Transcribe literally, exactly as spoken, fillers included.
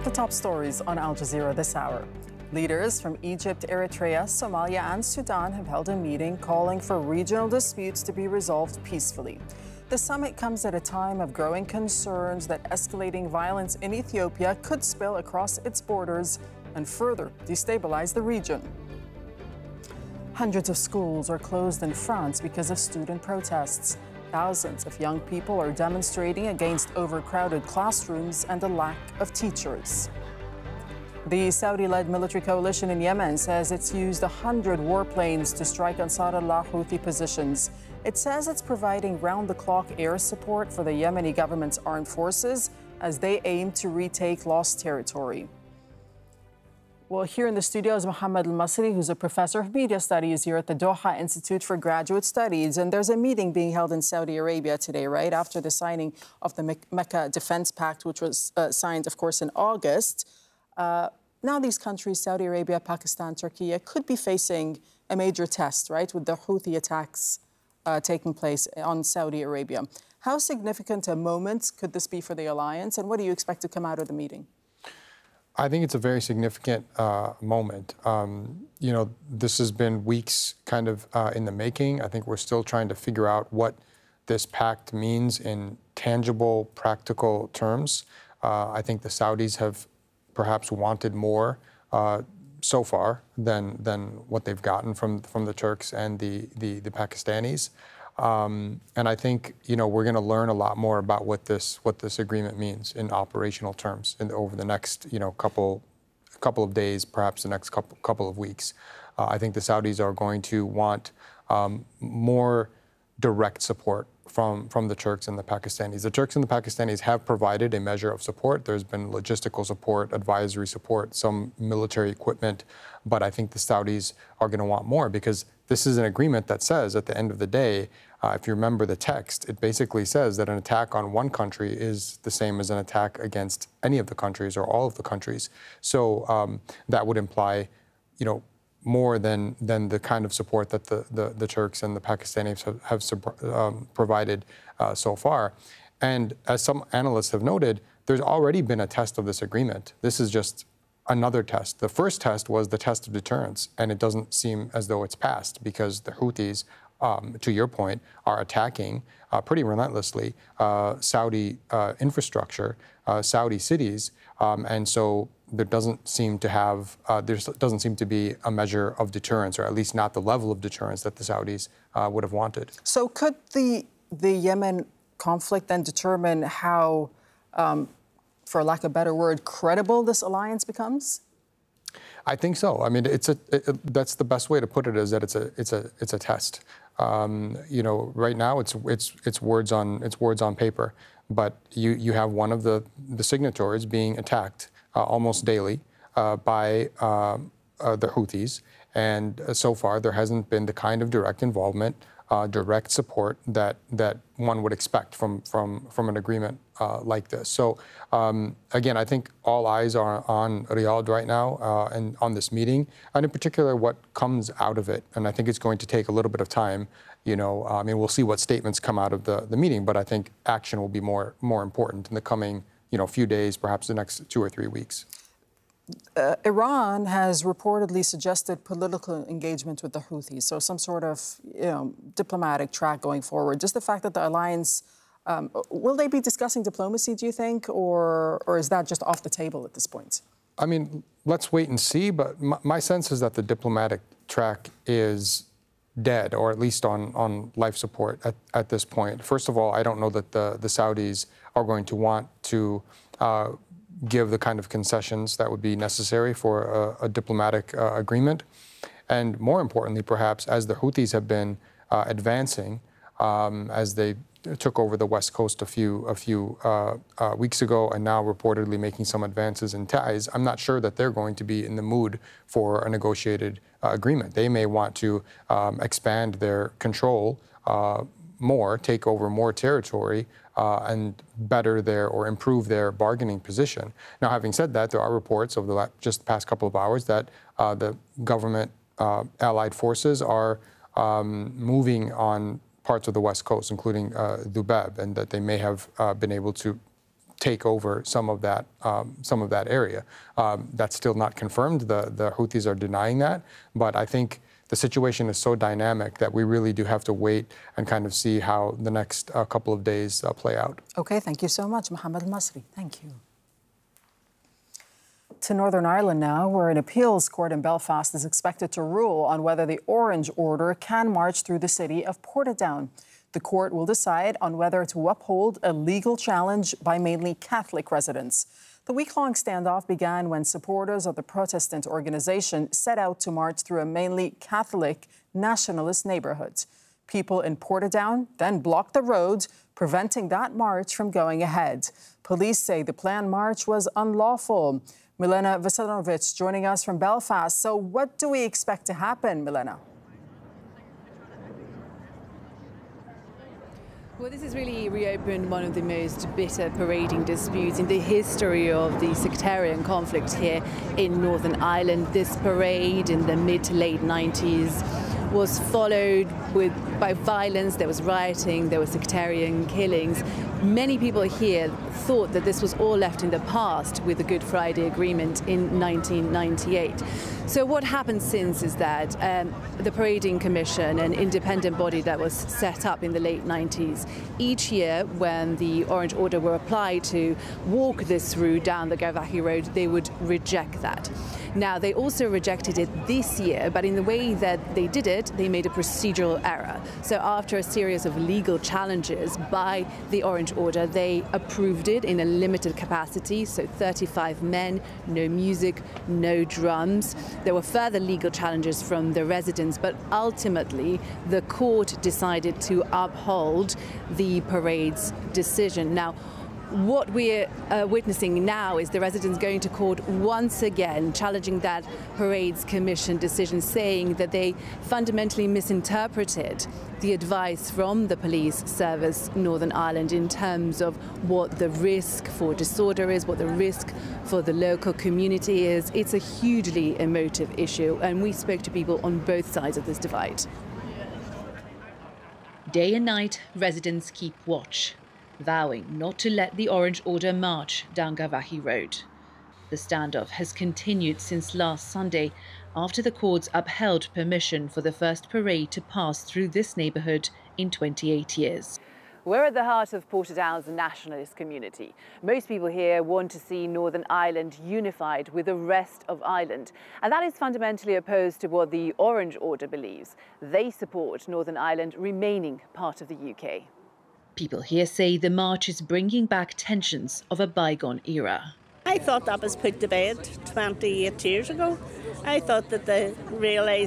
The top stories on Al Jazeera this hour. Leaders from Egypt, Eritrea, Somalia, and Sudan have held a meeting calling for regional disputes to be resolved peacefully. The summit comes at a time of growing concerns that escalating violence in Ethiopia could spill across its borders and further destabilize the region. Hundreds of schools are closed in France because of student protests. Thousands of young people are demonstrating against overcrowded classrooms and a lack of teachers. The Saudi-led military coalition in Yemen says it's used one hundred warplanes to strike Ansar Allah Houthi positions. It says it's providing round-the-clock air support for the Yemeni government's armed forces as they aim to retake lost territory. Well, here in the studio is Mohammed Al-Masri, who's a professor of media studies here at the Doha Institute for Graduate Studies. And there's a meeting being held in Saudi Arabia today, right, after the signing of the Mecca Defense Pact, which was uh, signed, of course, in August. Uh, now these countries, Saudi Arabia, Pakistan, Turkey, could be facing a major test, right, with the Houthi attacks uh, taking place on Saudi Arabia. How significant a moment could this be for the alliance, and what do you expect to come out of the meeting? I think it's a very significant uh, moment. Um, you know, this has been weeks kind of uh, in the making. I think we're still trying to figure out what this pact means in tangible, practical terms. Uh, I think the Saudis have perhaps wanted more uh, so far than than what they've gotten from from the Turks and the the, the Pakistanis. Um, and I think, you know, we're going to learn a lot more about what this what this agreement means in operational terms in, over the next, you know, couple couple of days, perhaps the next couple couple of weeks. Uh, I think the Saudis are going to want um, more direct support from from the Turks and the Pakistanis. The Turks and the Pakistanis have provided a measure of support. There's been logistical support, advisory support, some military equipment, but I think the Saudis are going to want more because this is an agreement that says at the end of the day, uh, if you remember the text, it basically says that an attack on one country is the same as an attack against any of the countries or all of the countries. So um, that would imply, you know, more than than the kind of support that the, the, the Turks and the Pakistanis have, have um, provided uh, so far. And as some analysts have noted, there's already been a test of this agreement. This is just another test. The first test was the test of deterrence, and it doesn't seem as though it's passed because the Houthis, um, to your point, are attacking uh, pretty relentlessly uh, Saudi uh, infrastructure, uh, Saudi cities, um, and so there doesn't seem to have, uh, there doesn't seem to be a measure of deterrence, or at least not the level of deterrence that the Saudis uh, would have wanted. So could the the Yemen conflict then determine how, um, for lack of a better word, credible this alliance becomes? I think so. I mean, it's a it, that's the best way to put it, is that it's a it's a it's a test. Um, you know, right now it's it's it's words on it's words on paper, but you you have one of the the signatories being attacked uh, almost daily uh, by uh, uh, the Houthis, and uh, so far there hasn't been the kind of direct involvement, uh, direct support that that one would expect from from from an agreement uh, like this. So um, again, I think all eyes are on Riyadh right now uh, and on this meeting, and in particular what comes out of it. And I think it's going to take a little bit of time. You know, I mean, we'll see what statements come out of the the meeting, but I think action will be more more important in the coming you know few days, perhaps the next two or three weeks. Uh, Iran has reportedly suggested political engagement with the Houthis, so some sort of you know, diplomatic track going forward. Just the fact that the alliance, um, will they be discussing diplomacy, do you think, or, or is that just off the table at this point? I mean, let's wait and see, but my, my sense is that the diplomatic track is dead, or at least on, on life support at, at this point. First of all, I don't know that the, the Saudis are going to want to uh, give the kind of concessions that would be necessary for a, a diplomatic uh, agreement. And more importantly, perhaps, as the Houthis have been uh, advancing, um, as they took over the West Coast a few a few uh, uh, weeks ago, and now reportedly making some advances in Taiz, I'm not sure that they're going to be in the mood for a negotiated uh, agreement. They may want to um, expand their control uh, more, take over more territory, uh, and better their or improve their bargaining position. Now, having said that, there are reports over the just the past couple of hours that uh, the government uh, allied forces are um, moving on parts of the West Coast, including uh, Dhubab, and that they may have uh, been able to take over some of that um, some of that area. Um, that's still not confirmed. The the Houthis are denying that, but I think the situation is so dynamic that we really do have to wait and kind of see how the next uh, couple of days uh, play out. Okay, thank you so much, Mohammed Masri. Thank you. To Northern Ireland now, where an appeals court in Belfast is expected to rule on whether the Orange Order can march through the city of Portadown. The court will decide on whether to uphold a legal challenge by mainly Catholic residents. The week-long standoff began when supporters of the Protestant organization set out to march through a mainly Catholic nationalist neighborhood. People in Portadown then blocked the road, preventing that march from going ahead. Police say the planned march was unlawful. Milena Veselinovic joining us from Belfast. So what do we expect to happen, Milena? Well, this has really reopened one of the most bitter parading disputes in the history of the sectarian conflict here in Northern Ireland. This parade in the mid to late nineties was followed with by violence. There was rioting, there were sectarian killings. Many people here thought that this was all left in the past with the Good Friday Agreement in nineteen ninety-eight. So what happened since is that um, the Parading Commission, an independent body that was set up in the late nineties, each year when the Orange Order were applied to walk this route down the Garvaghy Road, they would reject that. Now, they also rejected it this year, but in the way that they did it, they made a procedural error. So after a series of legal challenges by the Orange Order, they approved it in a limited capacity, so thirty-five men, no music, no drums. There were further legal challenges from the residents, but ultimately the court decided to uphold the parade's decision. Now, what we're uh, witnessing now is the residents going to court once again, challenging that Parade's Commission decision, saying that they fundamentally misinterpreted the advice from the Police Service Northern Ireland in terms of what the risk for disorder is, what the risk for the local community is. It's a hugely emotive issue, and we spoke to people on both sides of this divide. Day and night, residents keep watch, vowing not to let the Orange Order march down Garvaghy Road. The standoff has continued since last Sunday after the courts upheld permission for the first parade to pass through this neighbourhood in twenty-eight years. We're at the heart of Portadown's nationalist community. Most people here want to see Northern Ireland unified with the rest of Ireland. And that is fundamentally opposed to what the Orange Order believes. They support Northern Ireland remaining part of the U K. People here say the march is bringing back tensions of a bygone era. I thought that was put to bed twenty-eight years ago. I thought that they realised